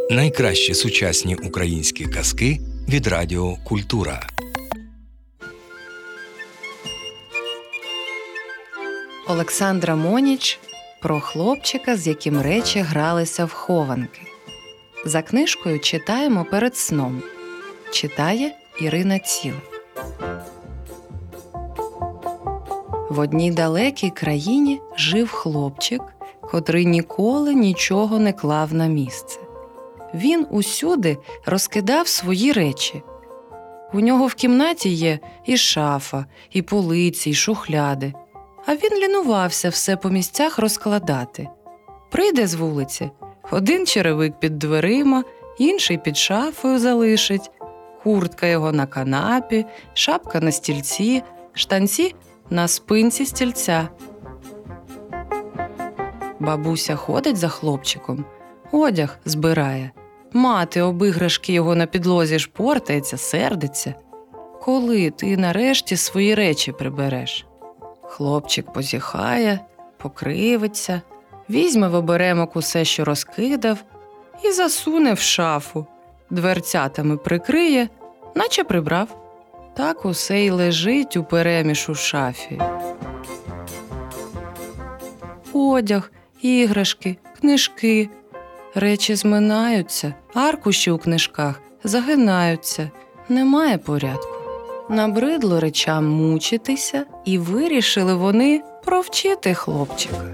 Найкращі сучасні українські казки від Радіо Культура. Олександра Моніч про хлопчика, з яким речі гралися в хованки. За книжкою читаємо перед сном. Читає Ірина Ціл. В одній далекій країні жив хлопчик, котрий ніколи нічого не клав на місце. Він усюди розкидав свої речі. У нього в кімнаті є і шафа, і полиці, і шухляди. А він лінувався все по місцях розкладати. Прийде з вулиці, один черевик під дверима, інший під шафою залишить, куртка його на канапі, шапка на стільці, штанці на спинці стільця. Бабуся ходить за хлопчиком, одяг збирає. Мати об іграшки його на підлозі шпортається, сердиться. Коли ти нарешті свої речі прибереш? Хлопчик позіхає, покривиться, візьме в оберемок усе, що розкидав, і засуне в шафу, дверцятами прикриє, наче прибрав. Так усе й лежить упереміж у шафі. Одяг, іграшки, книжки. Речі зминаються, аркуші у книжках загинаються. Немає порядку. Набридло речам мучитися, і вирішили вони провчити хлопчика.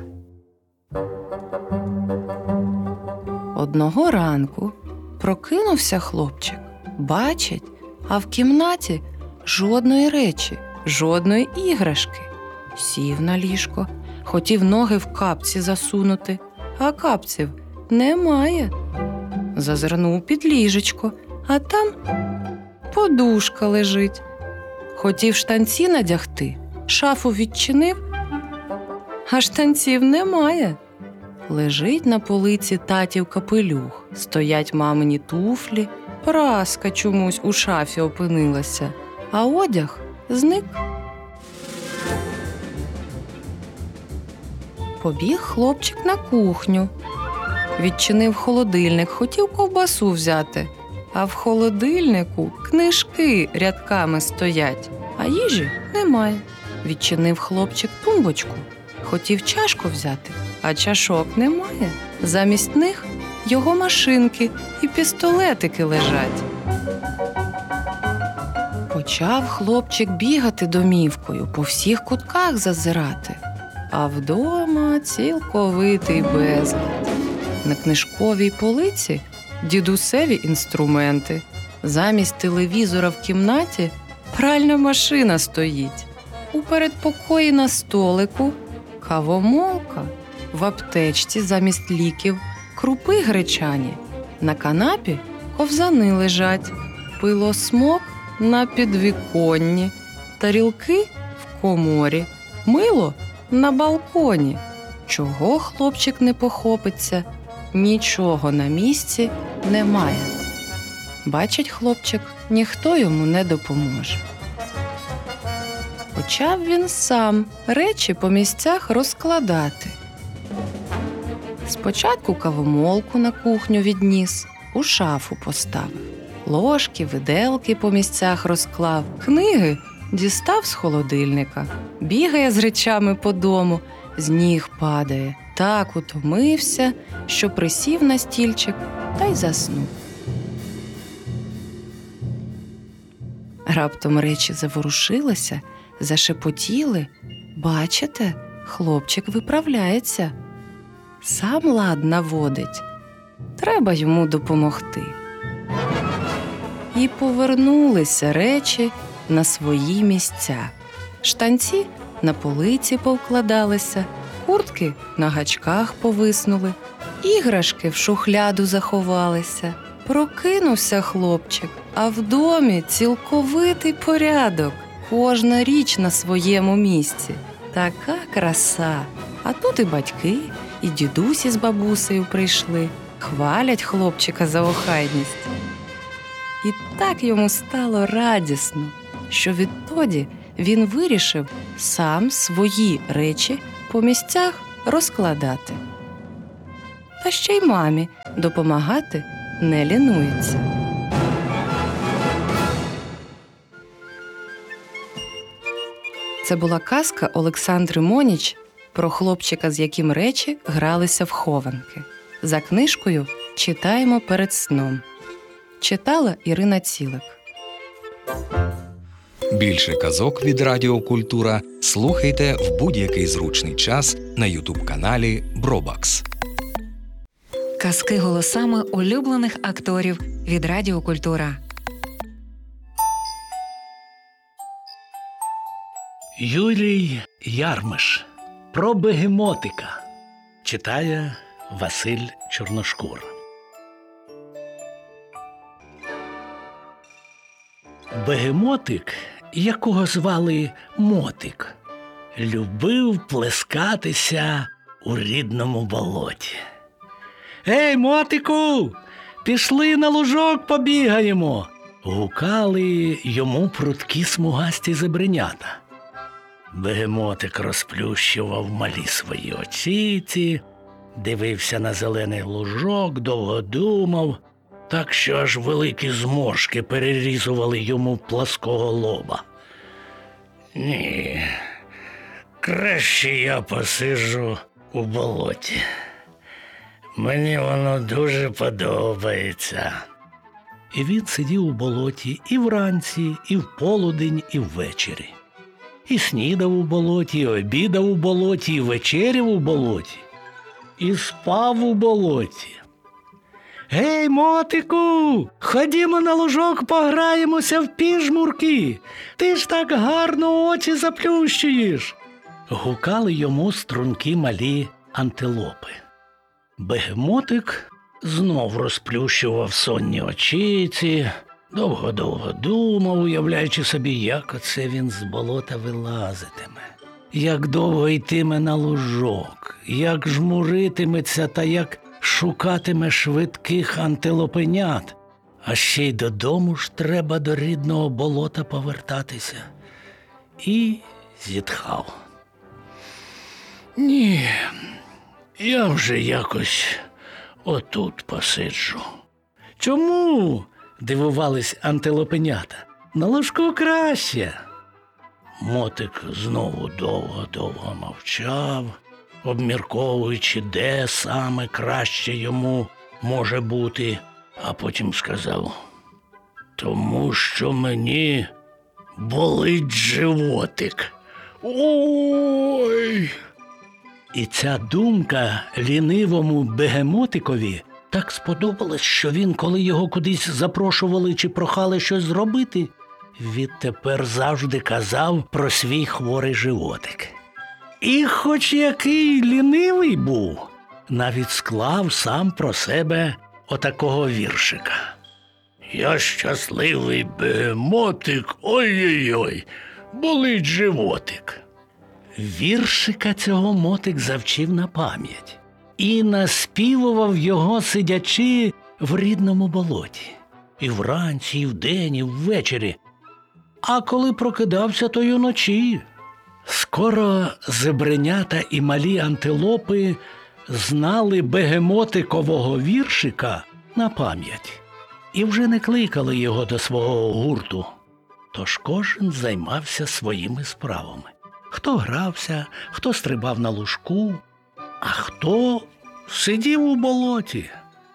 Одного ранку прокинувся хлопчик. Бачить, а в кімнаті жодної речі, жодної іграшки. Сів на ліжко, хотів ноги в капці засунути, а капців немає. Зазирнув під ліжечко, а там подушка лежить. Хотів штанці надягти, шафу відчинив, а штанців немає. Лежить на полиці татів капелюх, стоять мамині туфлі, праска чомусь у шафі опинилася, а одяг зник. Побіг хлопчик на кухню. Відчинив холодильник, хотів ковбасу взяти, а в холодильнику книжки рядками стоять, а їжі немає. Відчинив хлопчик тумбочку, хотів чашку взяти, а чашок немає. Замість них його машинки і пістолетики лежать. Почав хлопчик бігати домівкою, по всіх кутках зазирати, а вдома цілковитий безлад. На книжковій полиці дідусеві інструменти. Замість телевізора в кімнаті пральна машина стоїть. У передпокої на столику кавомолка. В аптечці замість ліків крупи гречані. На канапі ковзани лежать. Пилосмок на підвіконні. Тарілки в коморі. Мило на балконі. Чого хлопчик не похопиться? Нічого на місці немає. Бачить хлопчик, ніхто йому не допоможе. Почав він сам речі по місцях розкладати. Спочатку кавомолку на кухню відніс, у шафу поставив. Ложки, виделки по місцях розклав, книги дістав з холодильника. Бігає з речами по дому, з ніг падає. Так утомився, що присів на стільчик та й заснув. Раптом речі заворушилися, зашепотіли. Бачите, хлопчик виправляється. Сам лад наводить. Треба йому допомогти. І повернулися речі на свої місця. Штанці на полиці повкладалися, куртки на гачках повиснули, іграшки в шухляду заховалися. Прокинувся хлопчик, а в домі цілковитий порядок. Кожна річ на своєму місці. Така краса. А тут і батьки, і дідусі з бабусею прийшли. Хвалять хлопчика за охайність. І так йому стало радісно, що відтоді він вирішив сам свої речі по місцях розкладати. Та ще й мамі допомагати не лінується. Це була казка Олександри Моніч про хлопчика, з яким речі гралися в хованки. За книжкою читаємо перед сном. Читала Ірина Цілик. Більше казок від Радіо Культура слухайте в будь-який зручний час на ютуб-каналі Бробакс. Казки голосами улюблених акторів від Радіо Культура. Юрій Ярмиш. Про бегемотика. Читає Василь Чорношкур. Бегемотик, якого звали Мотик, любив плескатися у рідному болоті. «Ей, Мотику, пішли на лужок побігаємо!» гукали йому прудкі смугасті зебренята. Бегемотик розплющував малі свої очіці, дивився на зелений лужок, довго думав, так що аж великі зморшки перерізували йому плаского лоба. «Ні, краще я посиджу у болоті. Мені воно дуже подобається». І він сидів у болоті і вранці, і в полудень, і ввечері. І снідав у болоті, і обідав у болоті, і вечеряв у болоті, і спав у болоті. «Гей, Мотику, ходімо на лужок, пограємося в піжмурки. Ти ж так гарно очі заплющуєш!» гукали йому стрункі малі антилопи. Бегемотик знов розплющував сонні очіці, довго-довго думав, уявляючи собі, як оце він з болота вилазитиме, як довго йтиме на лужок, як жмуритиметься та як шукатиме швидких антилопенят. А ще й додому ж треба до рідного болота повертатися. І зітхав. «Ні, я вже якось отут посиджу». «Чому?» – дивувались антилопенята. «На лужку краще». Мотик знову довго-довго мовчав, обмірковуючи, де саме краще йому може бути, а потім сказав: «Тому що мені болить животик. Ой!» І ця думка лінивому бегемотикові так сподобалась, що він, коли його кудись запрошували чи прохали щось зробити, відтепер завжди казав про свій хворий животик. І хоч який лінивий був, навіть склав сам про себе отакого віршика. «Я щасливий бегемотик, ой-ой-ой, болить животик». Віршика цього Мотик завчив на пам'ять і наспівував його, сидячи в рідному болоті. І вранці, і вдень, і ввечері. А коли прокидався, то й уночі. Скоро зебренята і малі антилопи знали бегемотикового віршика на пам'ять і вже не кликали його до свого гурту. Тож кожен займався своїми справами. Хто грався, хто стрибав на лужку, а хто сидів у болоті.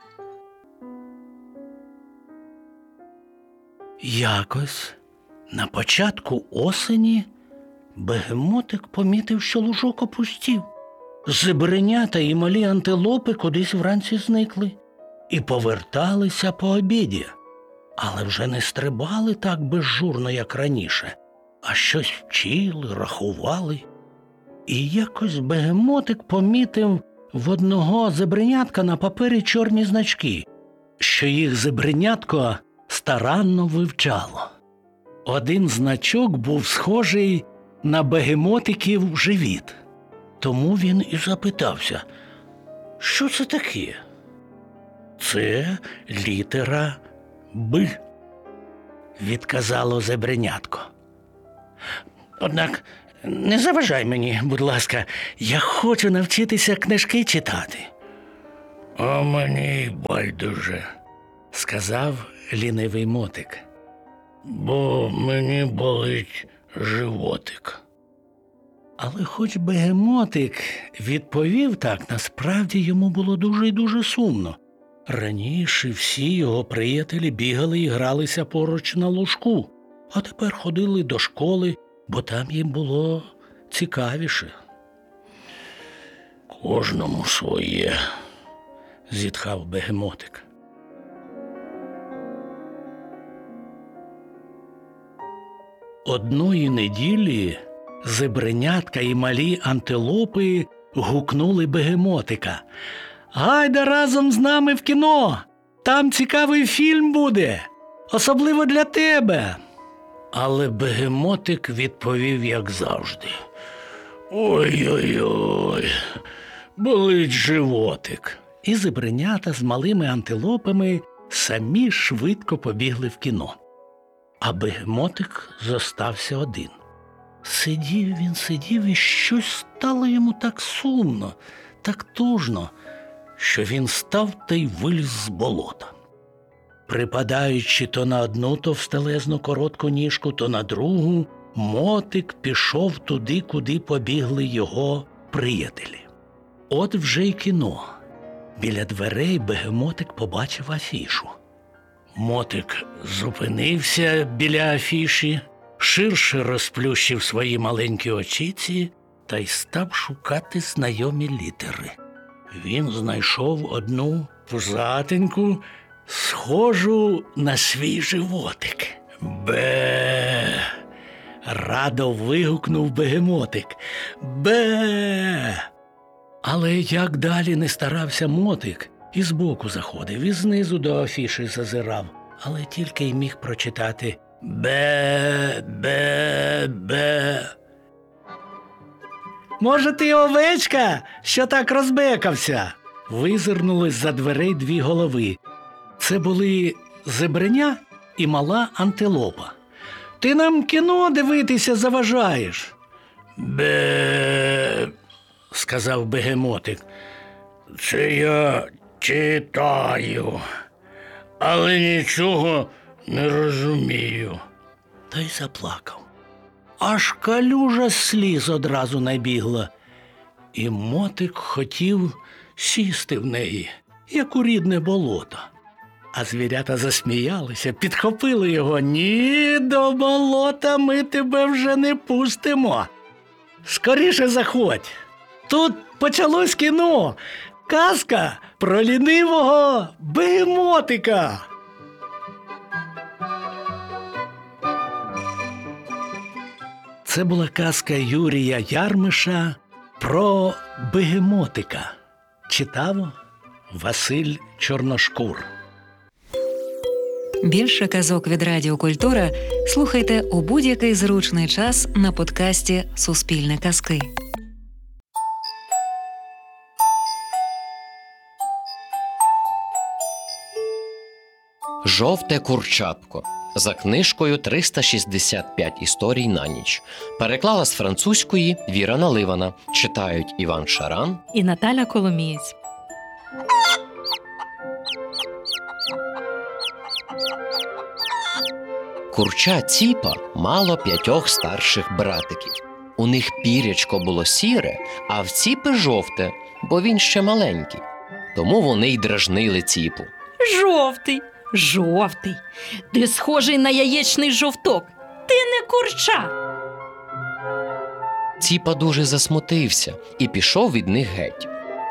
Якось на початку осені бегемотик помітив, що лужок опустів. Зебренята і малі антилопи кудись вранці зникли і поверталися по обіді, але вже не стрибали так безжурно, як раніше, а щось вчили, рахували. І якось бегемотик помітив в одного зебренятка на папері чорні значки, що їх зебренятко старанно вивчало. Один значок був схожий на бегемотиків живіт. Тому він і запитався: «Що це таке?» «Це літера Б», відказало зебренятко. «Однак не заважай мені, будь ласка, я хочу навчитися книжки читати». «А мені байдуже», – сказав лінивий мотик. Бо мені болить животик. Але хоч бегемотик відповів так, насправді йому було дуже і дуже сумно. Раніше всі його приятелі бігали і гралися поруч на лужку, а тепер ходили до школи, бо там їм було цікавіше. Кожному своє, зітхав бегемотик. Одної неділі зебренятка і малі антилопи гукнули бегемотика. «Гайда разом з нами в кіно! Там цікавий фільм буде! Особливо для тебе!» Але бегемотик відповів, як завжди. «Ой-ой-ой, болить животик!» І зебренята з малими антилопами самі швидко побігли в кіно. А бегемотик зостався один. Сидів і щось стало йому так сумно, так тужно, що він став та й виліз з болота. Припадаючи то на одну товстелезну коротку ніжку, то на другу, мотик пішов туди, куди побігли його приятелі. От вже й кіно. Біля дверей бегемотик побачив афішу. Мотик зупинився біля афіші, ширше розплющив свої маленькі очіці та й став шукати знайомі літери. Він знайшов одну пузатеньку, схожу на свій животик. «Бе!» – радо вигукнув бегемотик. «Бе!» Але як далі не старався мотик, і збоку заходив, і знизу до афіші зазирав, але тільки й міг прочитати «Бе, бе, бе». «Може, ти овечка, що так розбекався?» Визирнули з-за дверей дві голови. Це були зебреня і мала антилопа. «Ти нам кіно дивитися заважаєш?» «Бе», – сказав бегемотик. «Це я читаю, але нічого не розумію». Та й заплакав. Аж калюжа сліз одразу набігла. І мотик хотів сісти в неї, як у рідне болото. А звірята засміялися, підхопили його. «Ні, до болота ми тебе вже не пустимо. Скоріше заходь. Тут почалось кіно. Казка про лінивого бегемотика». Це була казка Юрія Ярмиша про бегемотика. Читав Василь Чорношкур. Більше казок від Радіо Культура слухайте у будь-який зручний час на подкасті «Суспільне казки». «Жовте курчатко» за книжкою «365 історій на ніч». Переклала з французької Віра Наливана. Читають Іван Шаран і Наталя Коломієць. Курча Ціпа мало 5 старших братиків. У них пірячко було сіре, а в Ціпи жовте, бо він ще маленький. Тому вони й дражнили Ціпу. Жовтий, жовтий. Ти схожий на яєчний жовток. Ти не курча. Ціпа дуже засмутився і пішов від них геть.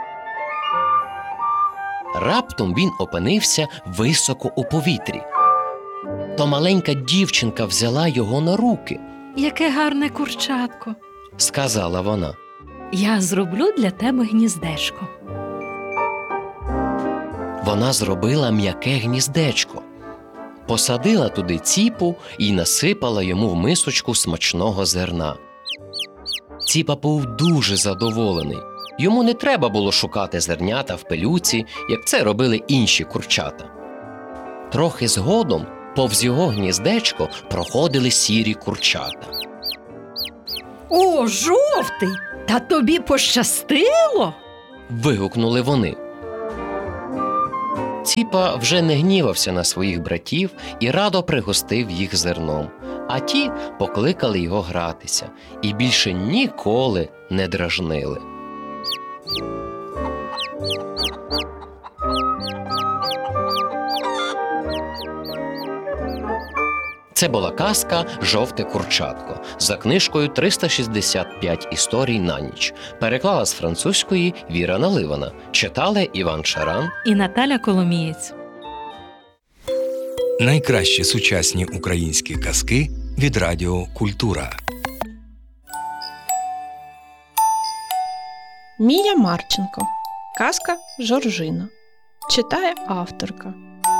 Раптом він опинився високо у повітрі. То маленька дівчинка взяла його на руки. Яке гарне курчатко. Сказала вона. Я зроблю для тебе гніздечко. Вона зробила м'яке гніздечко. Посадила туди Ціпу і насипала йому в мисочку смачного зерна. Ціпа був дуже задоволений. Йому не треба було шукати зернята в пилюці, як це робили інші курчата. Трохи згодом повз його гніздечко проходили сірі курчата. О, жовтий! Та тобі пощастило? Вигукнули вони. Ціпа вже не гнівався на своїх братів і радо пригостив їх зерном, а ті покликали його гратися і більше ніколи не дражнили. Це була казка «Жовте курчатко» за книжкою «365 історій на ніч». Переклала з французької Віра Наливана. Читали Іван Шаран і Наталя Коломієць. Найкращі сучасні українські казки від Радіо Культура. Мія Марченко. Казка «Жоржина». Читає авторка.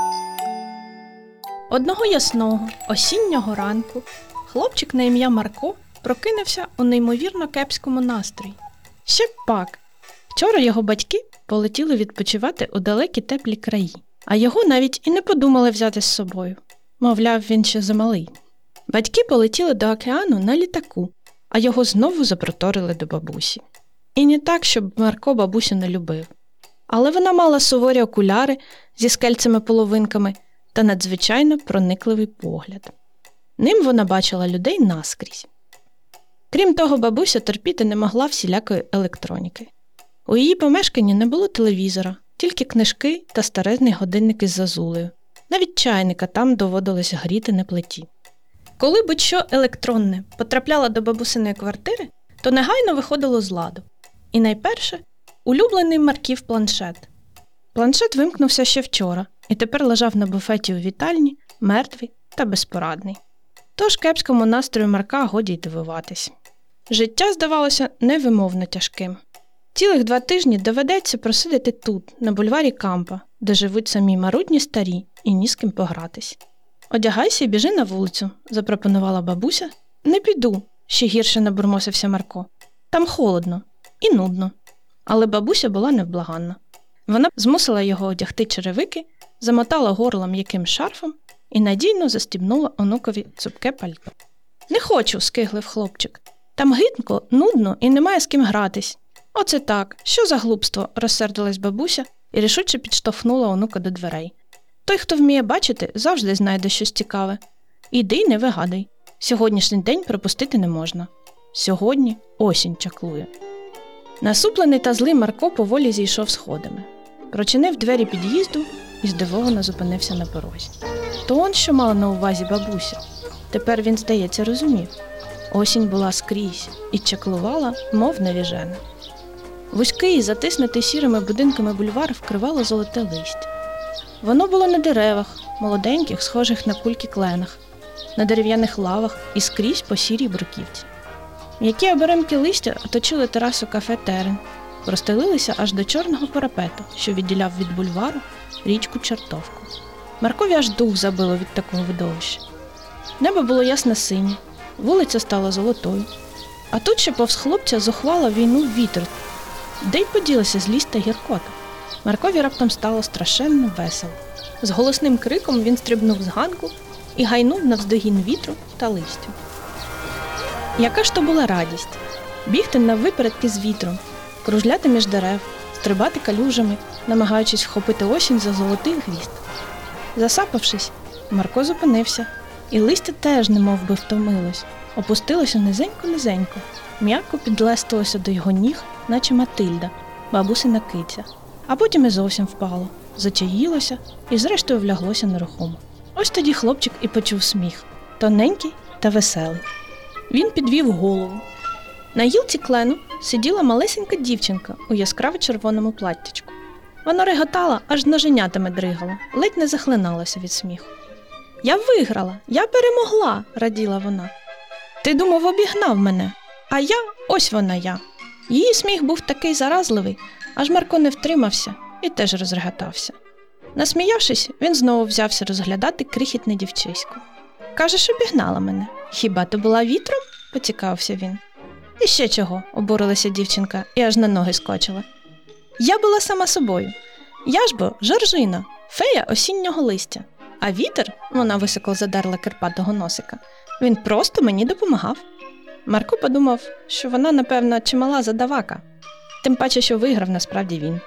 Одного ясного осіннього ранку хлопчик на ім'я Марко прокинувся у неймовірно кепському настрої. Ще б пак. Вчора його батьки полетіли відпочивати у далекі теплі краї, а його навіть і не подумали взяти з собою. Мовляв, він ще замалий. Батьки полетіли до океану на літаку, а його знову запроторили до бабусі. І не так, щоб Марко бабусю не любив. Але вона мала суворі окуляри зі скельцями-половинками та надзвичайно проникливий погляд. Ним вона бачила людей наскрізь. Крім того, бабуся терпіти не могла всілякої електроніки. У її помешканні не було телевізора, тільки книжки та старезний годинник із зазулею. Навіть чайника там доводилось гріти на плиті. Коли будь-що електронне потрапляло до бабусиної квартири, то негайно виходило з ладу. І найперше – улюблений Марків планшет. Планшет вимкнувся ще вчора і тепер лежав на буфеті у вітальні, мертвий та безпорадний. Тож кепському настрою Марка годі й дивуватись. Життя здавалося невимовно тяжким. Цілих 2 тижні доведеться просидіти тут, на бульварі Кампа, де живуть самі марудні старі і ні з ким погратись. «Одягайся і біжи на вулицю», – запропонувала бабуся. «Не піду», – ще гірше набурмосився Марко. «Там холодно і нудно». Але бабуся була невблаганна. Вона змусила його одягти черевики, замотала горло м'яким шарфом і надійно застібнула онукові цупке пальто. «Не хочу», – скиглив хлопчик. «Там гидко, нудно і немає з ким гратись». «Оце так, що за глупство?» – розсердилась бабуся і рішуче підштовхнула онука до дверей. «Той, хто вміє бачити, завжди знайде щось цікаве. Іди й не вигадай. Сьогоднішній день пропустити не можна. Сьогодні осінь чаклує». Насуплений та злий Марко поволі зійшов сходами. Прочинив двері під'їзду і здивовано зупинився на порозі. То он що мала на увазі бабуся. Тепер він, здається, розумів. Осінь була скрізь і чаклувала, мов навіжена. Вузький, затиснутий сірими будинками бульвар вкривало золоте листя. Воно було на деревах, молоденьких, схожих на кульки кленах, на дерев'яних лавах і скрізь по сірій бруківці. М'які оберемки листя оточили терасу кафе «Терен», простелилися аж до чорного парапету, що відділяв від бульвару річку Чортовку. Маркові аж дух забило від такого видовища. Небо було ясно-синє, вулиця стала золотою. А тут ще повз хлопця зухвала війну вітер. Де й поділася злість та гіркота. Маркові раптом стало страшенно весело. З голосним криком він стрибнув з ганку і гайнув навздогін вітру та листю. Яка ж то була радість! Бігти наввипередки з вітром, кружляти між дерев, стрибати калюжами, намагаючись вхопити осінь за золотий хвіст. Засапавшись, Марко зупинився, і листя теж немов би втомилось, опустилося низенько-низенько, м'яко підлестилося до його ніг, наче Матильда, бабусина киця, а потім і зовсім впало, зачаїлося і зрештою вляглося нерухомо. Ось тоді хлопчик і почув сміх, тоненький та веселий. Він підвів голову. На гілці клену сиділа малесенька дівчинка у яскраво-червоному платтячку. Вона реготала, аж ноженятами дригала, ледь не захлиналася від сміху. «Я виграла! Я перемогла!» – раділа вона. «Ти думав, обігнав мене, а я – ось вона я!» Її сміх був такий заразливий, аж Марко не втримався і теж розреготався. Насміявшись, він знову взявся розглядати крихітне дівчисько. «Кажеш, обігнала мене? Хіба ти була вітром?» – поцікавився він. «І ще чого?» – обурилася дівчинка і аж на ноги скочила. «Я була сама собою. Я ж бо Жоржина, фея осіннього листя. А вітер, вона високо задерла кирпатого носика, він просто мені допомагав». Марко подумав, що вона, напевно, чимала задавака. Тим паче, що виграв насправді він.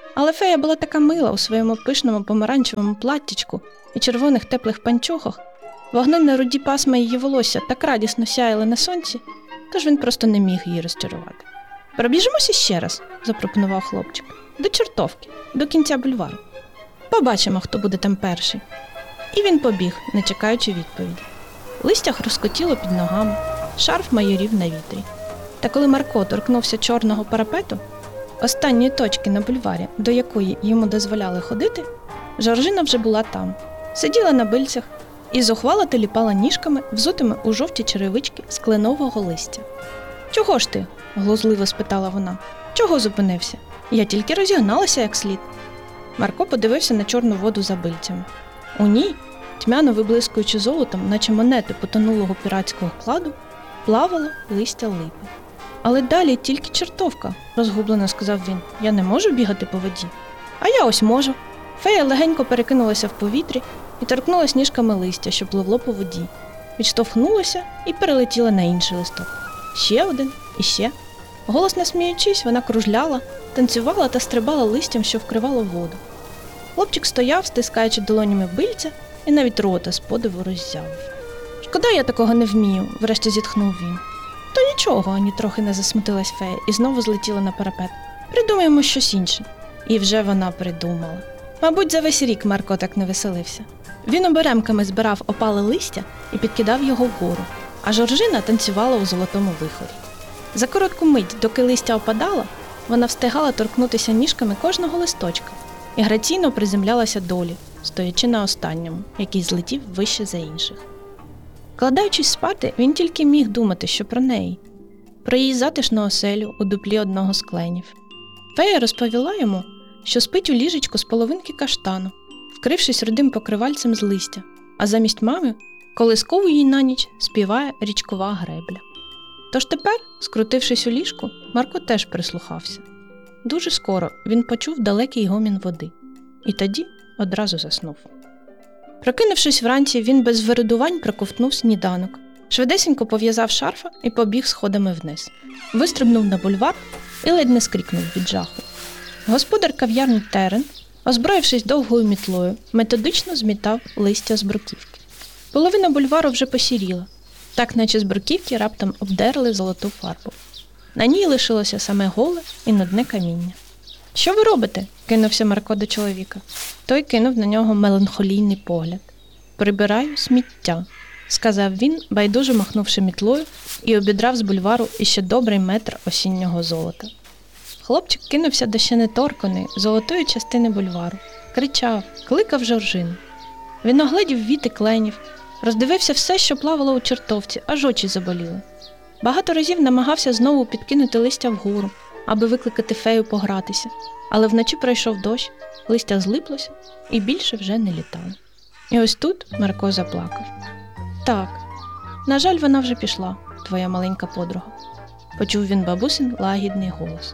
Але фея була така мила у своєму пишному помаранчевому платтячку і червоних теплих панчохах, вогненно-руді пасма її волосся так радісно сяяли на сонці, тож він просто не міг її розчарувати. «Пробіжимося ще раз», – запропонував хлопчик. «До чортовки, до кінця бульвару. Побачимо, хто буде там перший». І він побіг, не чекаючи відповіді. Листя хрускотіло під ногами, шарф майорів на вітрі. Та коли Марко торкнувся чорного парапету, останньої точки на бульварі, до якої йому дозволяли ходити, Жоржина вже була там, сиділа на бильцях і зухвало теліпала ніжками, взутими у жовті черевички з кленового листя. «Чого ж ти?» – глузливо спитала вона. «Чого зупинився? Я тільки розігналася як слід». Марко подивився на чорну воду за бильцями. У ній, тьмяно виблискуючи золотом, наче монети потонулого піратського кладу, плавало листя липи. «Але далі тільки чортовка», – розгублено сказав він. «Я не можу бігати по воді». «А я ось можу». Фея легенько перекинулася в повітрі і торкнулась ніжками листя, що пливло по воді. Відштовхнулася і перелетіла на інший листок. Ще один і ще. Голосно сміючись, вона кружляла, танцювала та стрибала листям, що вкривало воду. Хлопчик стояв, стискаючи долонями бильця, і навіть рота з подиву роззявив. «Шкода, я такого не вмію», – врешті зітхнув він. «То нічого», – ані трохи не засмутилась фея і знову злетіла на парапет. «Придумаємо щось інше». І вже вона придумала. Мабуть, за весь рік Марко так не веселився. Він оберемками збирав опале листя і підкидав його вгору, а Жоржина танцювала у золотому вихорі. За коротку мить, доки листя опадало, вона встигала торкнутися ніжками кожного листочка і граційно приземлялася долі, стоячи на останньому, який злетів вище за інших. Вкладаючись спати, він тільки міг думати, що про неї, про її затишну оселю у дуплі одного з кленів. Фея розповіла йому, що спить у ліжечку з половинки каштану, вкрившись рудим покривальцем з листя, а замість мами колискову їй на ніч співає річкова гребля. Тож тепер, скрутившись у ліжку, Марко теж прислухався. Дуже скоро він почув далекий гомін води, і тоді одразу заснув. Прокинувшись вранці, він без виридувань проковтнув сніданок, швидесенько пов'язав шарфа і побіг сходами вниз. Вистрибнув на бульвар і ледь не скрикнув від жаху. Господар кав'ярні Терен, озброївшись довгою мітлою, методично змітав листя з бруківки. Половина бульвару вже посіріла, так наче з бруківки раптом обдерли золоту фарбу. На ній лишилося саме голе і нудне каміння. «Що ви робите?» – кинувся Марко до чоловіка. Той кинув на нього меланхолійний погляд. «Прибираю сміття», – сказав він, байдуже махнувши мітлою, і обідрав з бульвару іще добрий метр осіннього золота. Хлопчик кинувся до ще неторканої, золотої частини бульвару. Кричав, кликав Жоржину. Він огледів віти кленів, роздивився все, що плавало у чортовці, аж очі заболіли. Багато разів намагався знову підкинути листя вгору, аби викликати фею погратися, але вночі пройшов дощ, листя злиплося і більше вже не літало. І ось тут Марко заплакав. «Так, на жаль, вона вже пішла, твоя маленька подруга», – почув він бабусин лагідний голос.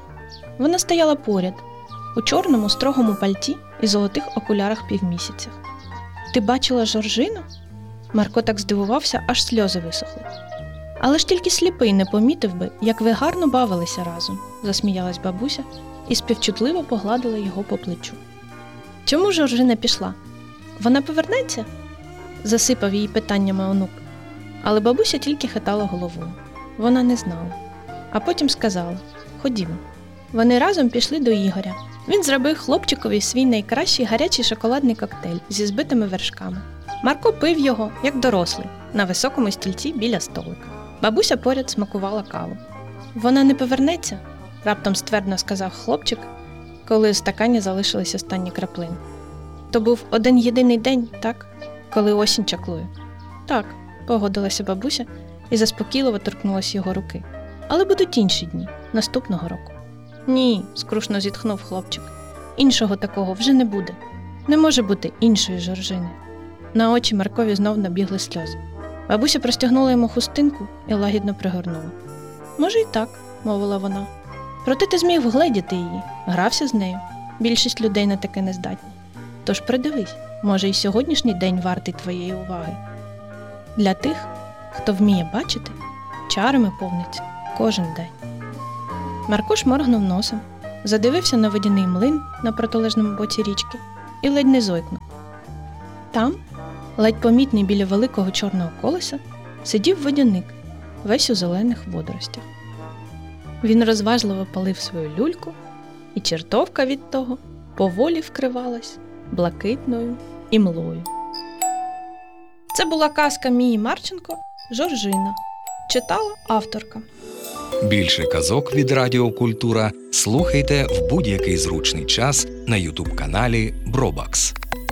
Вона стояла поряд, у чорному строгому пальті і золотих окулярах-півмісяцях. «Ти бачила Жоржину?» Марко так здивувався, аж сльози висохли. «Але ж тільки сліпий не помітив би, як ви гарно бавилися разом», – засміялась бабуся і співчутливо погладила його по плечу. «Чому Жоржина пішла? Вона повернеться?» – засипав її питаннями онук. Але бабуся тільки хитала головою. Вона не знала. А потім сказала: «Ходімо». Вони разом пішли до Ігоря. Він зробив хлопчикові свій найкращий гарячий шоколадний коктейль зі збитими вершками. Марко пив його, як дорослий, на високому стільці біля столика. Бабуся поряд смакувала каву. «Вона не повернеться?» – раптом ствердно сказав хлопчик, коли у стакані залишились останні краплини. «То був один єдиний день, так? Коли осінь чаклує?» «Так», – погодилася бабуся і заспокійливо торкнулась його руки. «Але будуть інші дні, наступного року». «Ні», – скрушно зітхнув хлопчик. «Іншого такого вже не буде. Не може бути іншої Жоржини». На очі Маркові знов набігли сльози. Бабуся простягнула йому хустинку і лагідно пригорнула. «Може й так», – мовила вона. «Проте ти зміг вгледіти її, грався з нею. Більшість людей на таке не здатні. Тож придивись, може, і сьогоднішній день вартий твоєї уваги. Для тих, хто вміє бачити, чарами повниться кожен день». Марко шморгнув носом, задивився на водяний млин на протилежному боці річки і ледь не зойкнув. Там, ледь помітний біля великого чорного колеса, сидів водяник, весь у зелених водоростях. Він розважливо палив свою люльку, і чертовка від того поволі вкривалась блакитною імлою. Це була казка Мії Марченко «Жоржина». Читала авторка. Більше казок від Радіо Культура слухайте в будь-який зручний час на ютуб-каналі Бробакс.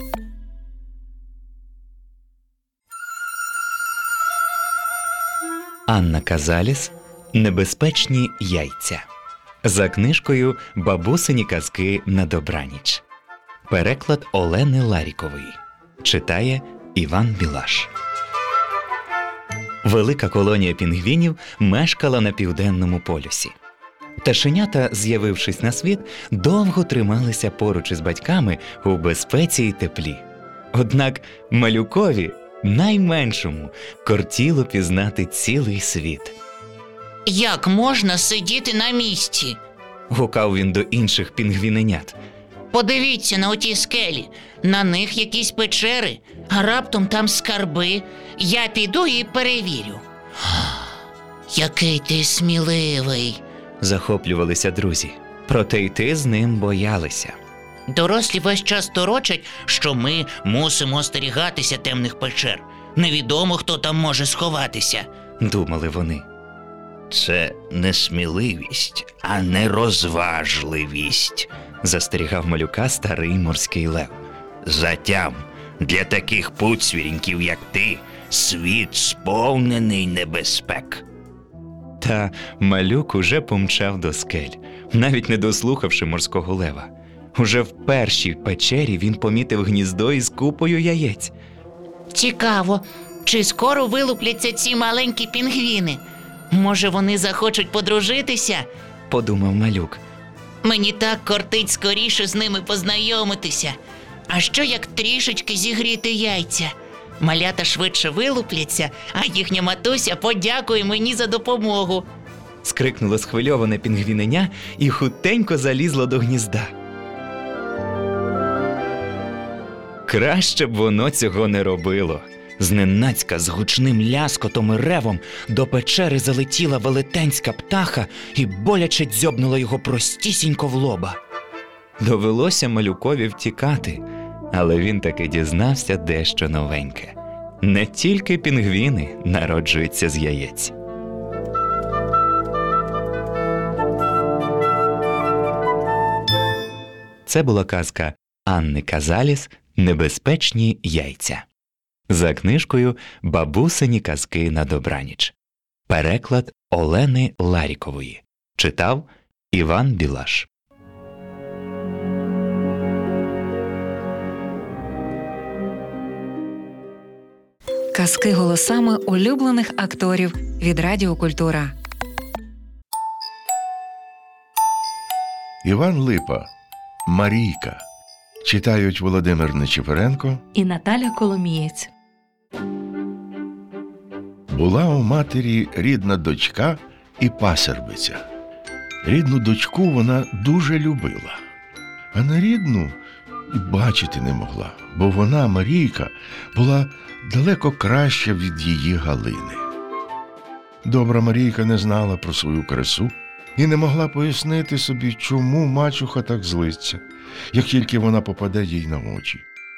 Анна Казаліс «Небезпечні яйця». За книжкою «Бабусині казки на добраніч». Переклад Олени Ларікової. Читає Іван Білаш. Велика колонія пінгвінів мешкала на Південному полюсі. Пташенята, з'явившись на світ, довго трималися поруч із батьками у безпеці й теплі. Однак малюкові, найменшому, кортіло пізнати цілий світ. «Як можна сидіти на місці?» – гукав він до інших пінгвіненят. «Подивіться на оті скелі, на них якісь печери, а раптом там скарби. Я піду і перевірю». «Який ти сміливий!» – захоплювалися друзі. Проте йти з ним боялися. «Дорослі весь час торочать, що ми мусимо остерігатися темних печер. Невідомо, хто там може сховатися», – думали вони. «Це не сміливість, а нерозважливість», – застерігав малюка старий морський лев. «Затям, для таких пуцвіріньків, як ти, світ сповнений небезпек». Та малюк уже помчав до скель, навіть не дослухавши морського лева. Уже в першій печері він помітив гніздо із купою яєць. «Цікаво, чи скоро вилупляться ці маленькі пінгвіни? Може, вони захочуть подружитися?» – подумав малюк. «Мені так кортить скоріше з ними познайомитися. А що як трішечки зігріти яйця? Малята швидше вилупляться, а їхня матуся подякує мені за допомогу». Скрикнуло схвильоване пінгвіненя і хутенько залізло до гнізда. Краще б воно цього не робило. Зненацька з гучним ляскотом і ревом до печери залетіла велетенська птаха і боляче дзьобнула його простісінько в лоба. Довелося малюкові втікати, але він таки дізнався дещо новеньке. Не тільки пінгвіни народжуються з яєць. Це була казка Анни Казаліс «Небезпечні яйця». За книжкою «Бабусині казки на добраніч». Переклад Олени Ларікової. Читав Іван Білаш. Казки голосами улюблених акторів від Радіо Культура. Іван Липа, Марійка. Читають Володимир Нечипоренко і Наталя Коломієць. Була у матері рідна дочка і пасербиця. Рідну дочку вона дуже любила, а нерідну і бачити не могла, бо вона, Марійка, була далеко краща від її Галини. Добра Марійка не знала про свою красу і не могла пояснити собі, чому мачуха так злиться, як тільки вона попаде їй на очі.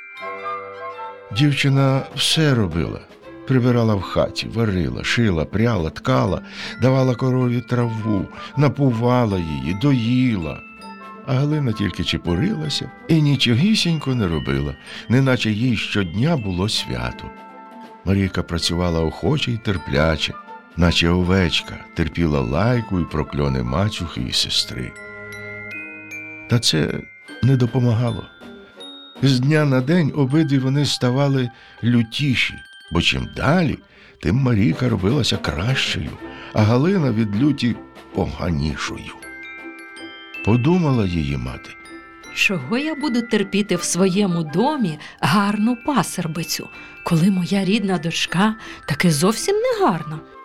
Дівчина все робила. Прибирала в хаті, варила, шила, пряла, ткала, давала корові траву, напувала її, доїла. А Галина тільки чепурилася і нічогісінько не робила, неначе їй щодня було свято. Марійка працювала охоче й терпляче, наче овечка, терпіла лайку і прокльони мачухи і сестри. Та це не допомагало. З дня на день обидві вони ставали лютіші, бо чим далі, тим Марійка робилася кращою, а Галина від люті поганішою. Подумала її мати. Чого я буду терпіти в своєму домі гарну пасербицю, коли моя рідна дочка таки зовсім не гарна?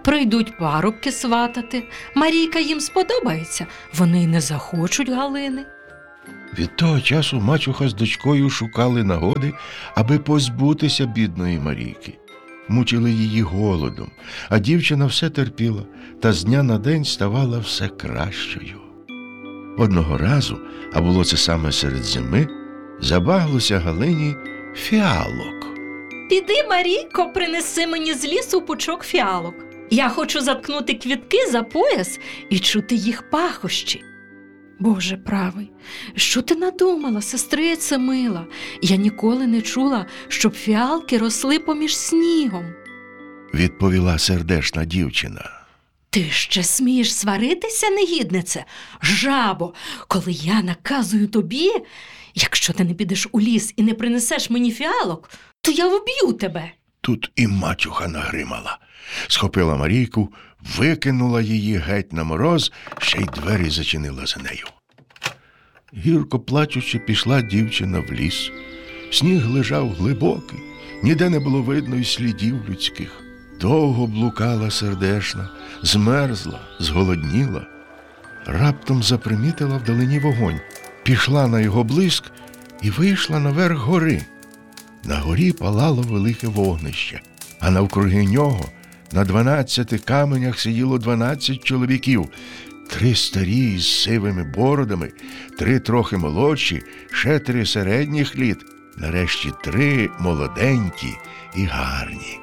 Прийдуть парубки сватати. Марійка їм сподобається, вони й не захочуть Галини. Від того часу мачуха з дочкою шукали нагоди, аби позбутися бідної Марійки. Мучили її голодом, а дівчина все терпіла та з дня на день ставала все кращою. Одного разу, а було це саме серед зими, забаглося Галині фіалок. Піди, Марійко, принеси мені з лісу пучок фіалок. Я хочу заткнути квітки за пояс і чути їх пахощі. Боже правий, що ти надумала, сестрице мила? Я ніколи не чула, щоб фіалки росли поміж снігом. Відповіла сердешна дівчина. Ти ще смієш сваритися, негіднице? Жабо, коли я наказую тобі, якщо ти не підеш у ліс і не принесеш мені фіалок, то я вб'ю тебе. Тут і мачуха нагримала. Схопила Марійку, викинула її геть на мороз, ще й двері зачинила за нею. Гірко плачучи, пішла дівчина в ліс. Сніг лежав глибокий, ніде не було видно й слідів людських. Довго блукала сердешна, змерзла, зголодніла. Раптом запримітила вдалині вогонь, пішла на його блиск і вийшла наверх гори. На горі палало велике вогнище, а навкруги нього на 12 каменях сиділо 12 чоловіків, 3 старі з сивими бородами, 3 трохи молодші, ще 3 середніх літ, нарешті 3 молоденькі і гарні.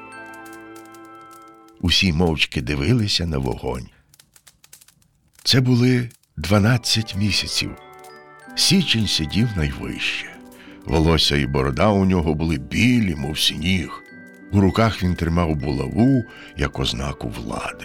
Усі мовчки дивилися на вогонь. Це були 12 місяців. Січень сидів найвище. Волосся і борода у нього були білі, мов сніг. У руках він тримав булаву, як ознаку влади.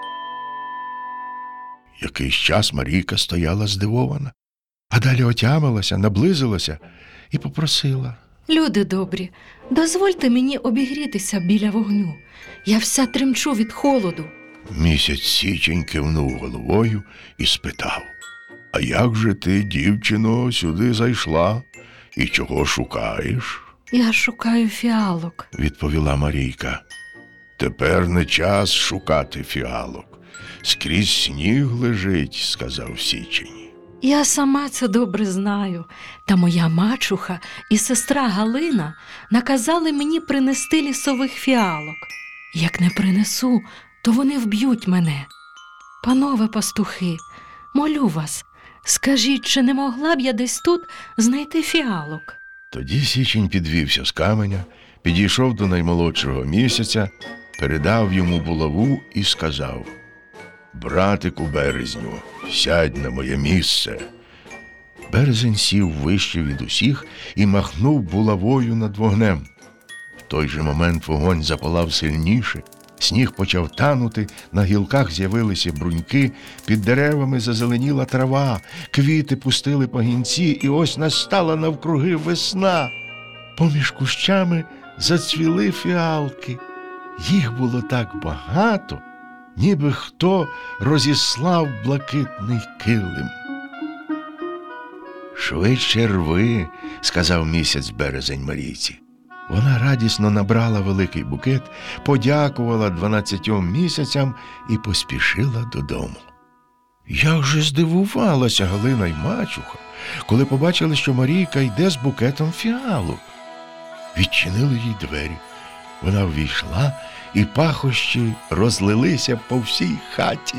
Якийсь час Марійка стояла здивована, а далі отямилася, наблизилася і попросила. Люди добрі, дозвольте мені обігрітися біля вогню. Я вся тремчу від холоду. Місяць Січень кивнув головою і спитав. А як же ти, дівчино, сюди зайшла? І чого шукаєш? Я шукаю фіалок, відповіла Марійка. Тепер не час шукати фіалок. Скрізь сніг лежить, сказав Січень. Я сама це добре знаю. Та моя мачуха і сестра Галина наказали мені принести лісових фіалок. Як не принесу, то вони вб'ють мене. Панове пастухи, молю вас, скажіть, чи не могла б я десь тут знайти фіалок? Тоді Січень підвівся з каменя, підійшов до наймолодшого місяця, передав йому булаву і сказав: «Братику Березню, сядь на моє місце». Березень сів вище від усіх і махнув булавою над вогнем. В той же момент вогонь запалав сильніше, сніг почав танути, на гілках з'явилися бруньки, під деревами зазеленіла трава, квіти пустили пагінці, і ось настала навкруги весна. Поміж кущами зацвіли фіалки. Їх було так багато, ніби хто розіслав блакитний килим. «Швидше рви», – сказав місяць Березень Марійці. Вона радісно набрала великий букет, подякувала 12 місяцям і поспішила додому. Як же здивувалася Галина й мачуха, коли побачили, що Марійка йде з букетом фіалок. Відчинили їй двері. Вона ввійшла, і пахощі розлилися по всій хаті.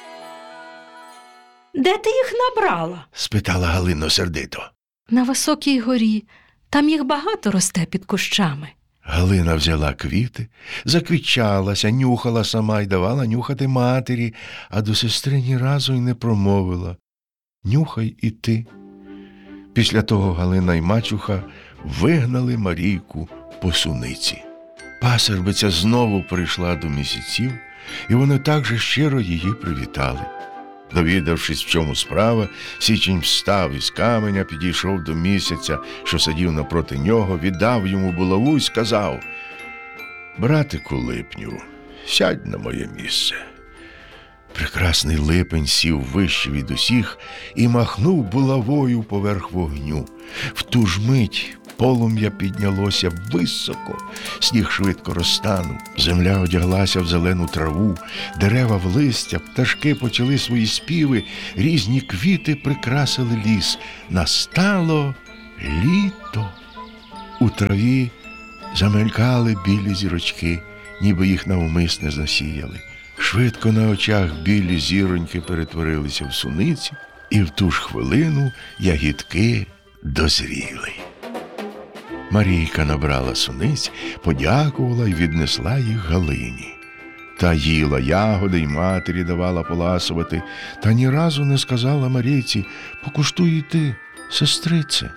Де ти їх набрала? – спитала Галина сердито. На високій горі. Там їх багато росте під кущами. Галина взяла квіти, заквітчалася, нюхала сама й давала нюхати матері, а до сестри ні разу й не промовила: «Нюхай і ти». Після того Галина й мачуха вигнали Марійку по суниці. Пасербиця знову прийшла до місяців, і вони так же щиро її привітали. Довідавшись, в чому справа, Січень встав із каменя, підійшов до місяця, що сидів напроти нього, віддав йому булаву й сказав: «Братику Липню, сядь на моє місце». Прекрасний Липень сів вище від усіх і махнув булавою поверх вогню. В ту ж мить Полум'я піднялося високо, сніг швидко розтанув, земля одяглася в зелену траву, дерева в листя, пташки почали свої співи, різні квіти прикрасили ліс. Настало літо. У траві замелькали білі зірочки, ніби їх навмисне засіяли. Швидко на очах білі зіроньки перетворилися в суниці, і в ту ж хвилину ягідки дозріли. Марійка набрала суниць, подякувала й віднесла їх Галині. Та їла ягоди й матері давала поласувати, та ні разу не сказала Марійці: «Покуштуй і ти, сестрице».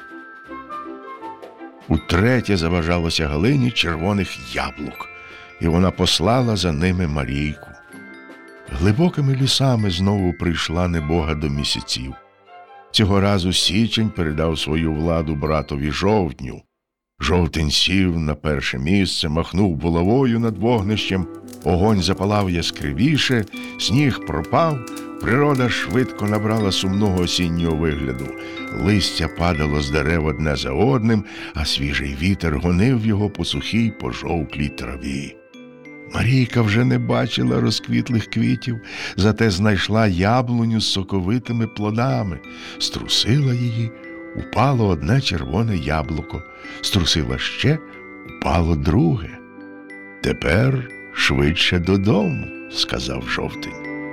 Утретє забажалося Галині червоних яблук, і вона послала за ними Марійку. Глибокими лісами знову прийшла небога до місяців. Цього разу Січень передав свою владу братові Жовтню. Жовтень сів на перше місце, махнув булавою над вогнищем, огонь запалав яскравіше, сніг пропав, природа швидко набрала сумного осіннього вигляду. Листя падало з дерев одне за одним, а свіжий вітер гонив його по сухій пожовклій траві. Марійка вже не бачила розквітлих квітів, зате знайшла яблуню з соковитими плодами, струсила її, упало одне червоне яблуко, струсила ще, упало друге. «Тепер швидше додому», – сказав Жовтень.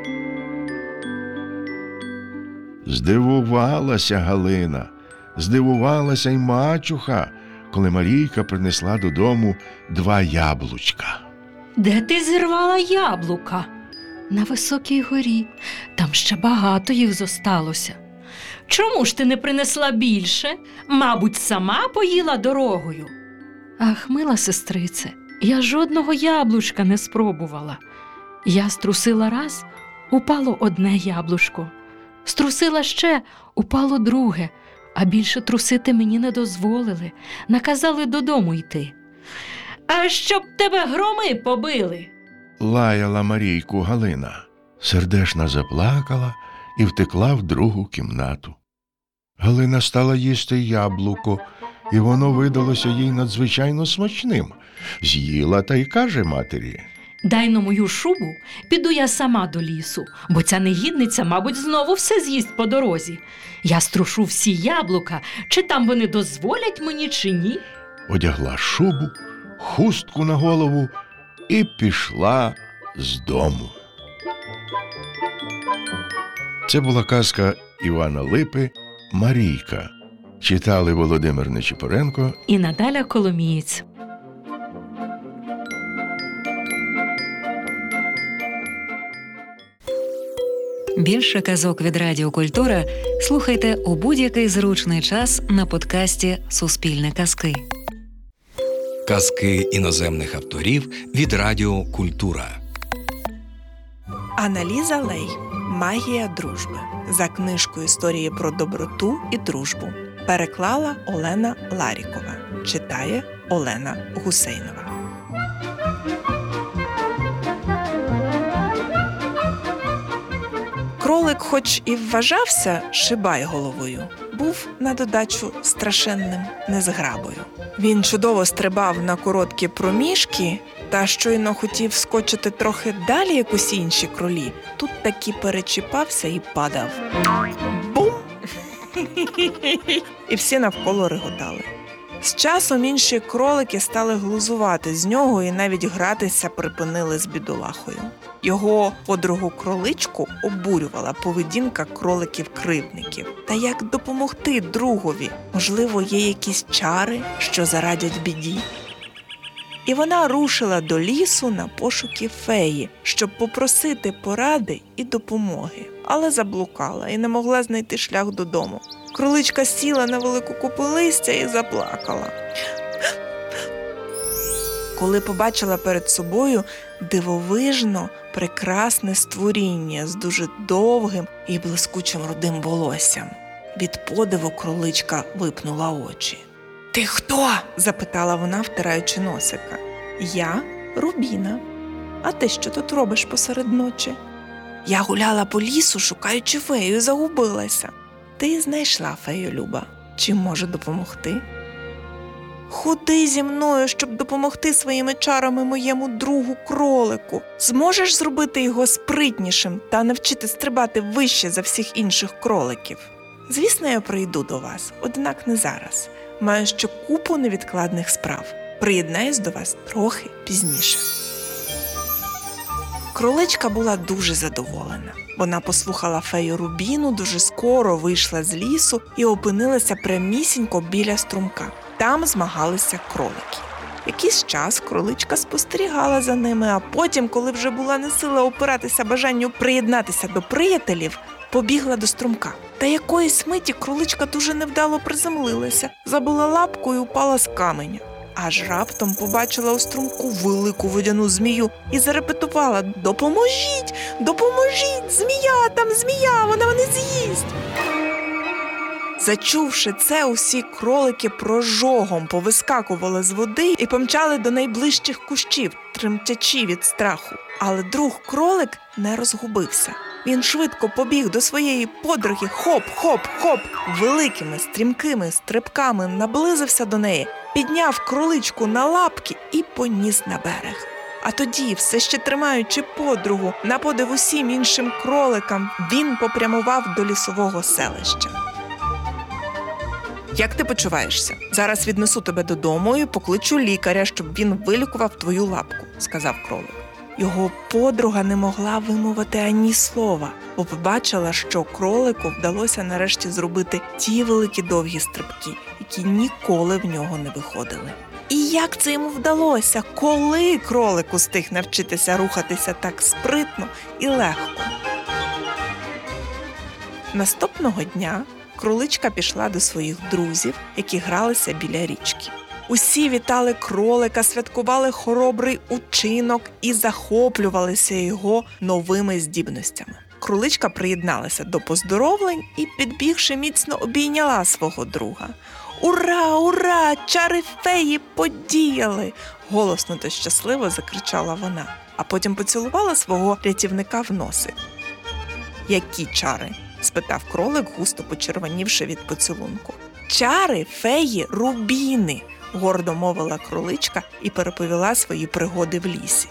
Здивувалася Галина, здивувалася й мачуха, коли Марійка принесла додому 2 яблучка. «Де ти зірвала яблука?» «На високій горі. Там ще багато їх зосталося». «Чому ж ти не принесла більше? Мабуть, сама поїла дорогою?» «Ах, мила сестрице, я жодного яблучка не спробувала. Я струсила раз, упало одне яблучко. Струсила ще, упало друге, а більше трусити мені не дозволили, наказали додому йти». «А щоб тебе громи побили!» – лаяла Марійку Галина. Сердешна заплакала і втекла в другу кімнату. Галина стала їсти яблуко, і воно видалося їй надзвичайно смачним. З'їла та й каже матері: «Дай-но мою шубу, піду я сама до лісу, бо ця негідниця, мабуть, знову все з'їсть по дорозі. Я струшу всі яблука, чи там вони дозволять мені, чи ні». Одягла шубу, хустку на голову і пішла з дому. Це була казка Івана Липи «Марійка». Читали Володимир Нечипоренко і Наталя Коломієць. Більше казок від Радіо Культура слухайте у будь-який зручний час на подкасті «Суспільне казки». Казки іноземних авторів від Радіо Культура. Анна-Ліза Лей «Магія дружби» за книжкою «Історії про доброту і дружбу». Переклала Олена Ларікова. Читає Олена Гусейнова. Кролик, хоч і вважався шибай головою, був на додачу страшенним незграбою. Він чудово стрибав на короткі проміжки, та щойно хотів скочити трохи далі, як усі інші кролі, тут таки перечіпався і падав. Бум! І всі навколо реготали. З часом інші кролики стали глузувати з нього і навіть гратися припинили з бідолахою. Його подругу-кроличку обурювала поведінка кроликів-кривдників. Та як допомогти другові? Можливо, є якісь чари, що зарадять біді? І вона рушила до лісу на пошуки феї, щоб попросити поради і допомоги. Але заблукала і не могла знайти шлях додому. Кроличка сіла на велику купу листя і заплакала. Коли побачила перед собою дивовижно прекрасне створіння з дуже довгим і блискучим рудим волоссям. Від подиву кроличка випнула очі. «Ти хто?» – запитала вона, втираючи носика. «Я Рубіна. А ти що тут робиш посеред ночі?» «Я гуляла по лісу, шукаючи фею, і загубилася». «Ти знайшла фею, Люба. Чим можу допомогти?» Ходи зі мною, щоб допомогти своїми чарами моєму другу кролику. Зможеш зробити його спритнішим та навчити стрибати вище за всіх інших кроликів? Звісно, я прийду до вас, однак не зараз. Маю ще купу невідкладних справ. Приєднаюсь до вас трохи пізніше. Кроличка була дуже задоволена. Вона послухала фею Рубіну, дуже скоро вийшла з лісу і опинилася прямісінько біля струмка. Там змагалися кролики. Якийсь час кроличка спостерігала за ними, а потім, коли вже була не сила опиратися бажанню приєднатися до приятелів, побігла до струмка. Та якоїсь миті кроличка дуже невдало приземлилася, забила лапку і упала з каменя. Аж раптом побачила у струмку велику водяну змію і зарепетувала: «Допоможіть! Допоможіть! Змія! Там змія! Вона мене з'їсть!» Зачувши це, усі кролики прожогом повискакували з води і помчали до найближчих кущів, тремтячи від страху. Але друг кролик не розгубився. Він швидко побіг до своєї подруги, хоп-хоп-хоп, великими стрімкими стрибками наблизився до неї, підняв кроличку на лапки і поніс на берег. А тоді, все ще тримаючи подругу, на подив усім іншим кроликам, він попрямував до лісового селища. «Як ти почуваєшся? Зараз віднесу тебе додому і покличу лікаря, щоб він вилікував твою лапку», – сказав кролик. Його подруга не могла вимовити ані слова, бо побачила, що кролику вдалося нарешті зробити ті великі довгі стрибки, які ніколи в нього не виходили. І як це йому вдалося? Коли кролик устиг навчитися рухатися так спритно і легко? Наступного дня кроличка пішла до своїх друзів, які гралися біля річки. Усі вітали кролика, святкували хоробрий учинок і захоплювалися його новими здібностями. Кроличка приєдналася до поздоровлень і, підбігши, міцно обійняла свого друга. «Ура, ура! Чари феї подіяли!» – голосно та щасливо закричала вона, а потім поцілувала свого рятівника в носик. «Які чари?» – спитав кролик, густо почервонівши від поцілунку. «Чари феї Рубіни!» – гордо мовила кроличка і переповіла свої пригоди в лісі.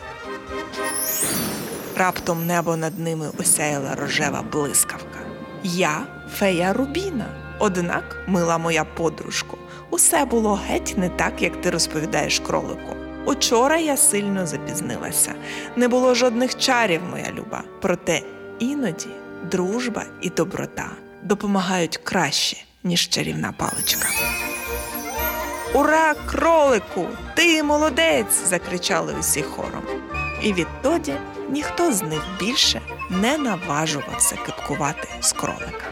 Раптом небо над ними осяяла рожева блискавка. «Я фея Рубіна. Однак, мила моя подружко, усе було геть не так, як ти розповідаєш кролику. Учора я сильно запізнилася. Не було жодних чарів, моя люба. Проте іноді дружба і доброта допомагають краще, ніж чарівна паличка». «Ура, кролику! Ти молодець!» – закричали усі хором. І відтоді ніхто з них більше не наважувався кипкувати з кролика.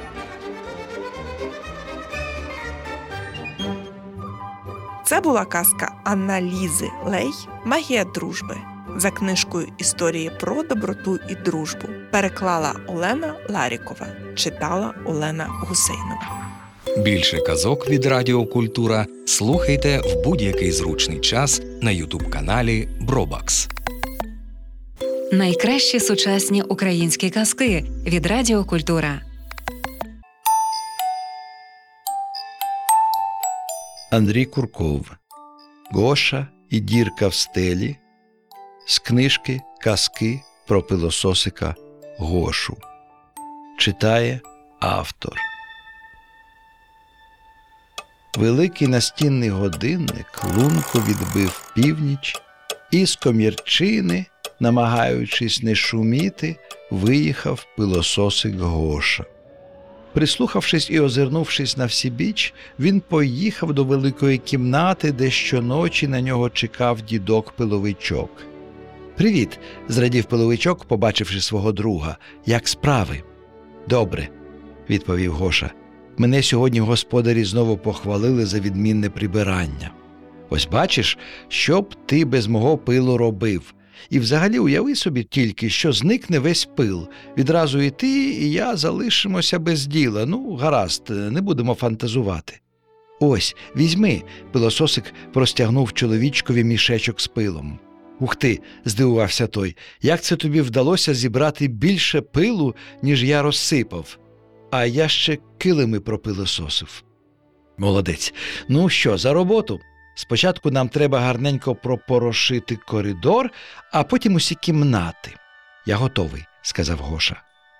Це була казка Анна-Лізи Лей «Магія дружби» за книжкою «Історії про доброту і дружбу». Переклала Олена Ларікова, читала Олена Гусейнова. Більше казок від Радіо Культура слухайте в будь-який зручний час на ютуб-каналі Бробакс. Найкращі сучасні українські казки від Радіо Культура. Андрій Курков. Гоша і дірка в стелі. З книжки «Казки про пилососика Гошу». Читає автор. Великий настінний годинник лунко відбив північ, і з комірчини, намагаючись не шуміти, виїхав пилососик Гоша. Прислухавшись і озирнувшись на всібіч, він поїхав до великої кімнати, де щоночі на нього чекав дідок-пиловичок. «Привіт!» – зрадів пиловичок, побачивши свого друга. «Як справи?» «Добре», – відповів Гоша. «Мене сьогодні господарі знову похвалили за відмінне прибирання. Ось бачиш, що б ти без мого пилу робив. І взагалі уяви собі тільки, що зникне весь пил. Відразу і ти, і я залишимося без діла. Ну, гаразд, не будемо фантазувати». «Ось, візьми», – пилососик простягнув чоловічкові мішечок з пилом. «Ух ти!» – здивувався той. «Як це тобі вдалося зібрати більше пилу, ніж я розсипав? А я ще килими пропилососив». «Молодець. Ну що, за роботу?» Спочатку нам треба гарненько пропорошити коридор, а потім усі кімнати. Я готовий, сказав Гоша.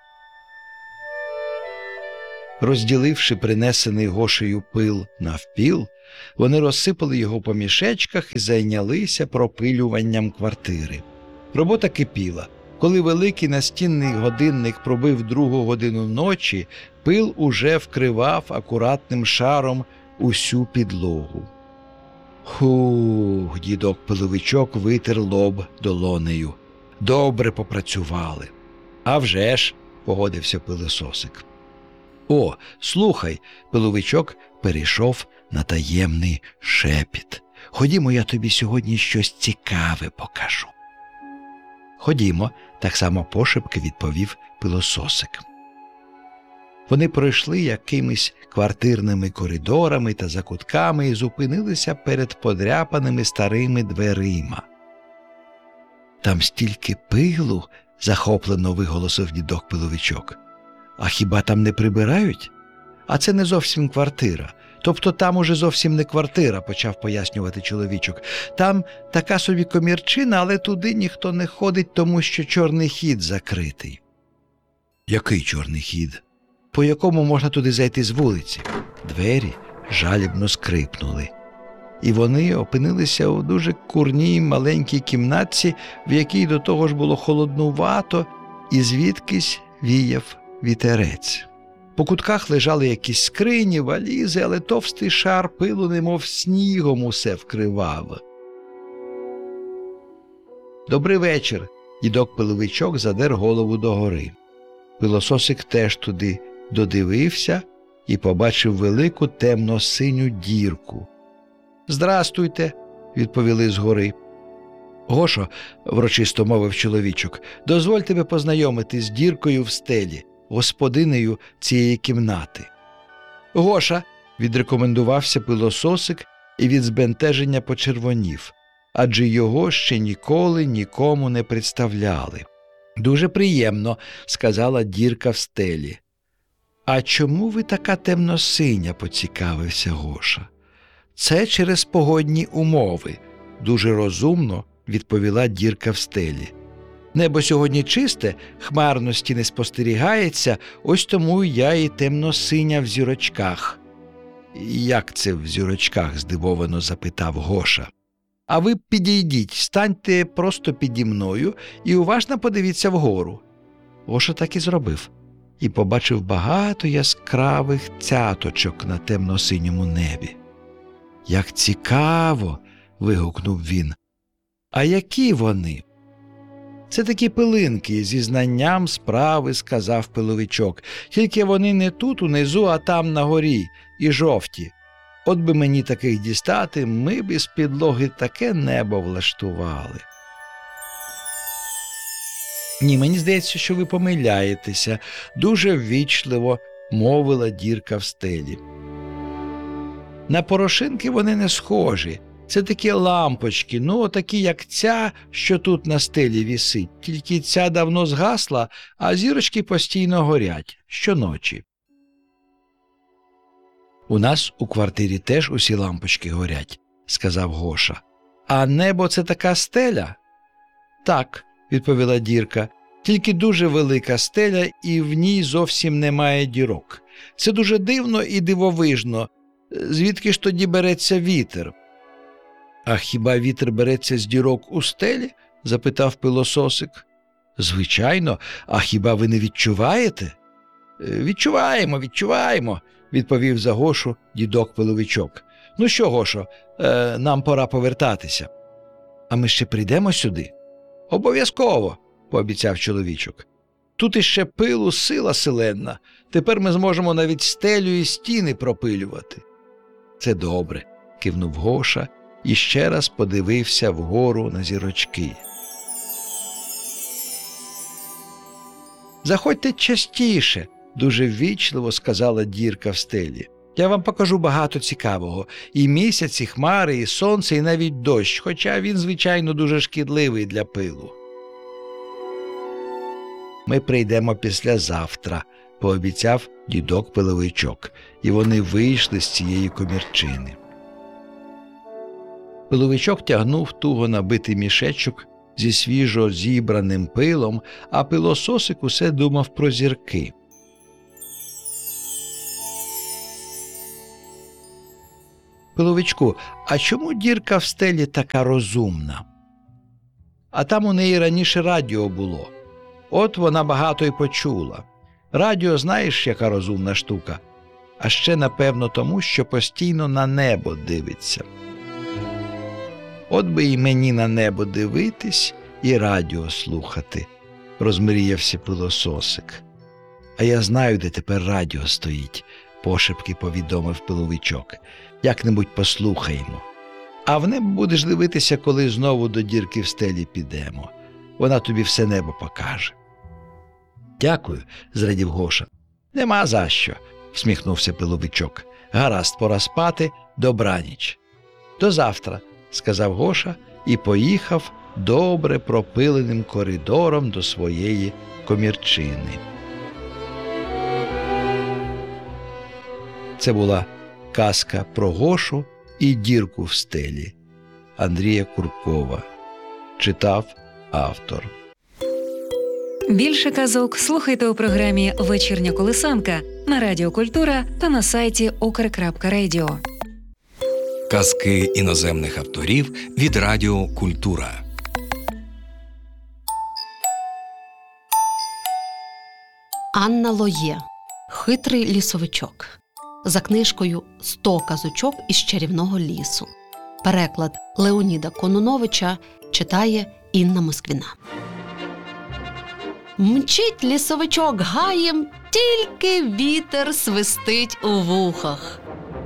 Розділивши принесений Гошею пил навпіл, вони розсипали його по мішечках і зайнялися пропилюванням квартири. Робота кипіла. Коли великий настінний годинник пробив 2 годину ночі, пил уже вкривав акуратним шаром усю підлогу. Хух, дідок-пиловичок витер лоб долонею. Добре попрацювали. А вже ж, погодився пилососик. О, слухай, пиловичок перейшов на таємний шепіт. Ходімо, я тобі сьогодні щось цікаве покажу. Ходімо, так само пошепки відповів пилососик. Вони пройшли якимись квартирними коридорами та закутками і зупинилися перед подряпаними старими дверима. Там стільки пилу, захоплено виголосив дідок-пиловичок. А хіба там не прибирають? А це не зовсім квартира. Тобто там уже зовсім не квартира, почав пояснювати чоловічок. Там така собі комірчина, але туди ніхто не ходить, тому що чорний хід закритий. Який чорний хід? По якому можна туди зайти з вулиці? Двері жалібно скрипнули. І вони опинилися у дуже курній маленькій кімнатці, в якій до того ж було холоднувато, і звідкись віяв вітерець. По кутках лежали якісь скрині, валізи, але товстий шар пилу немов снігом усе вкривав. «Добрий вечір!» Дідок-пиловичок задер голову догори. Пилососик теж туди додивився і побачив велику темно-синю дірку. «Здрастуйте!» – відповіли згори. «Гошо», – врочисто мовив чоловічок, – «дозволь тебе познайомити з діркою в стелі, господинею цієї кімнати». «Гоша», – відрекомендувався пилососик і від збентеження почервонів, адже його ще ніколи нікому не представляли. «Дуже приємно», – сказала дірка в стелі. «А чому ви така темно-синя?» – поцікавився Гоша. «Це через погодні умови», – дуже розумно відповіла дірка в стелі. «Небо сьогодні чисте, хмарності не спостерігається, ось тому я і темно-синя в зірочках». «Як це в зірочках?» – здивовано запитав Гоша. «А ви підійдіть, станьте просто піді мною і уважно подивіться вгору». Гоша так і зробив. І побачив багато яскравих цяточок на темно-синьому небі. «Як цікаво!» – вигукнув він. «А які вони?» «Це такі пилинки, зі знанням справи», – сказав пиловичок. «Тільки вони не тут унизу, а там на горі, і жовті. От би мені таких дістати, ми б із підлоги таке небо влаштували». «Ні, мені здається, що ви помиляєтеся», – дуже ввічливо мовила дірка в стелі. «На порошинки вони не схожі. Це такі лампочки, такі, як ця, що тут на стелі вісить. Тільки ця давно згасла, а зірочки постійно горять, щоночі». «У нас у квартирі теж усі лампочки горять», – сказав Гоша. «А небо – це така стеля?» «Так», – відповіла дірка, – «тільки дуже велика стеля, і в ній зовсім немає дірок. Це дуже дивно і дивовижно. Звідки ж тоді береться вітер?» «А хіба вітер береться з дірок у стелі?» – запитав пилососик. «Звичайно, а хіба ви не відчуваєте?» Відчуваємо», – відповів за Гошу дідок-пиловичок. «Ну що, Гошо, нам пора повертатися». «А ми ще прийдемо сюди?» «Обов'язково», – пообіцяв чоловічок. «Тут іще пилу сила селенна. Тепер ми зможемо навіть стелю і стіни пропилювати». «Це добре», – кивнув Гоша і ще раз подивився вгору на зірочки. «Заходьте частіше», – дуже ввічливо сказала дірка в стелі. «Я вам покажу багато цікавого. І місяць, і хмари, і сонце, і навіть дощ, хоча він, звичайно, дуже шкідливий для пилу». «Ми прийдемо післязавтра», – пообіцяв дідок-пиловичок, і вони вийшли з цієї комірчини. Пиловичок тягнув туго набитий мішечок зі свіжо зібраним пилом, а пилососик усе думав про зірки. Пиловичку, а чому дірка в стелі така розумна? А там у неї раніше радіо було. От вона багато й почула. Радіо, знаєш, яка розумна штука? А ще, напевно, тому, що постійно на небо дивиться. От би і мені на небо дивитись і радіо слухати, розмріявся пилососик. А я знаю, де тепер радіо стоїть, пошепки повідомив Пиловичок. Як-небудь послухаємо. А в небо будеш дивитися, коли знову до дірки в стелі підемо. Вона тобі все небо покаже. Дякую, зрадів Гоша. Нема за що, всміхнувся Пиловичок. Гаразд, пора спати, добраніч. До завтра, сказав Гоша і поїхав добре пропиленим коридором до своєї комірчини. Це була казка про Гошу і дірку в стелі Андрія Куркова. Читав автор. Більше казок слухайте у програмі «Вечірня колисанка» на Радіо Культура та на сайті ukr.radio. Казки іноземних авторів від Радіо Культура. Анна Лоє. Хитрий лісовичок. За книжкою «100 казочок із чарівного лісу». Переклад Леоніда Конуновича читає Інна Москвіна. Мчить лісовичок гаєм, тільки вітер свистить у вухах.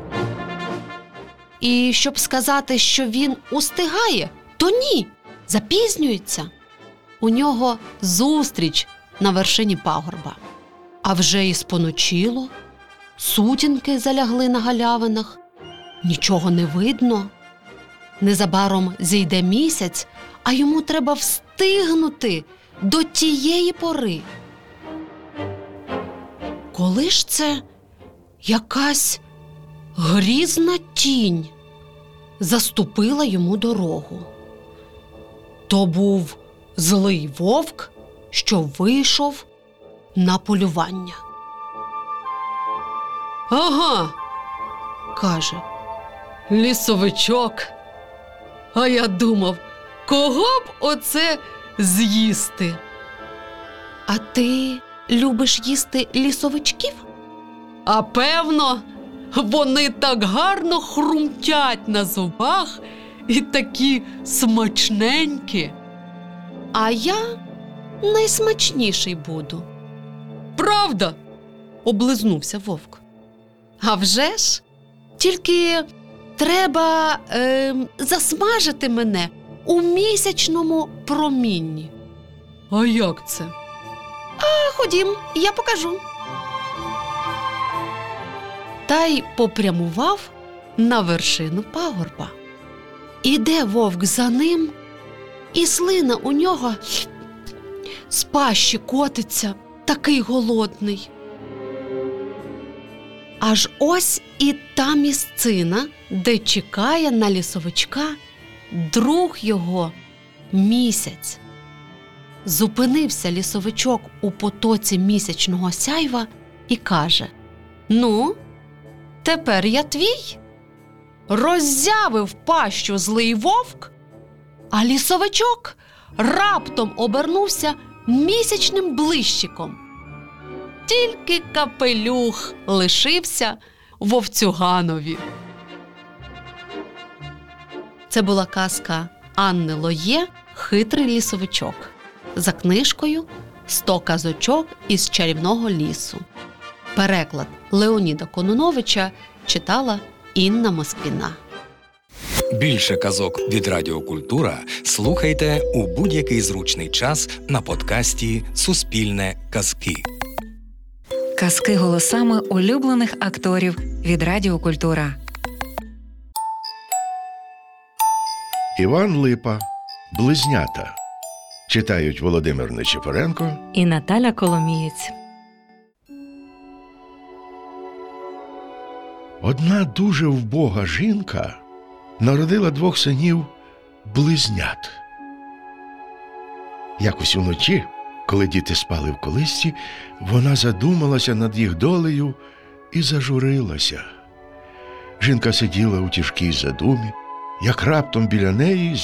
І щоб сказати, що він устигає, то ні, запізнюється. У нього зустріч на вершині пагорба. А вже і споночило, сутінки залягли на галявинах, нічого не видно. Незабаром зійде місяць, а йому треба встигнути до тієї пори. Коли ж це якась грізна тінь заступила йому дорогу? То був злий вовк, що вийшов на полювання. «Ага», – каже, – «лісовичок, а я думав, кого б оце з'їсти?» «А ти любиш їсти лісовичків?» «А певно, вони так гарно хрумтять на зубах і такі смачненькі». «А я найсмачніший буду». «Правда?» – облизнувся вовк. «А вже ж, тільки треба засмажити мене у місячному промінні». «А як це?» «А ходім, я покажу». Та й попрямував на вершину пагорба. Іде вовк за ним, і слина у нього з пащі котиться, такий голодний. Аж ось і та місцина, де чекає на лісовичка друг його місяць. Зупинився лісовичок у потоці місячного сяйва і каже: «Ну, тепер я твій?» Роззявив пащу злий вовк, а лісовичок раптом обернувся місячним блищиком. Тільки капелюх лишився вовцюганові. Це була казка Анни Лоє «Хитрий лісовичок» за книжкою «100 казочок із чарівного лісу». Переклад Леоніда Конуновича читала Інна Москвіна. Більше казок від Радіо Культура слухайте у будь-який зручний час на подкасті «Суспільне казки». Казки голосами улюблених акторів від Радіо Культура. Іван Липа. Близнята. Читають Володимир Нечипоренко і Наталя Коломієць. Одна дуже вбога жінка народила 2 синів близнят. Якось уночі, коли діти спали в колисці, вона задумалася над їх долею і зажурилася. Жінка сиділа у тяжкій задумі, як раптом біля неї